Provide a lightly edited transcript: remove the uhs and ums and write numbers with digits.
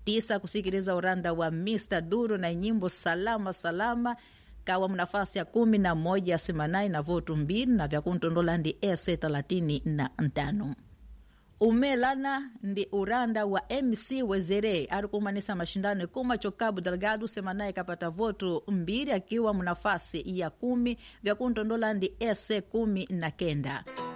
tisa kusikiliza uranda wa Mr. Duru na nyimbo salama salama kawa mnafasi ya 11 semanai na votu 2 na vya kuntondola ndi ese 35. Umelana ndi uranda wa MC Wezere alikumanisa mashindano kuma chokabu Delgado semanai kapata votu 2 akiwa mnafasi ya 10 vya kuntondola ndi ese 19.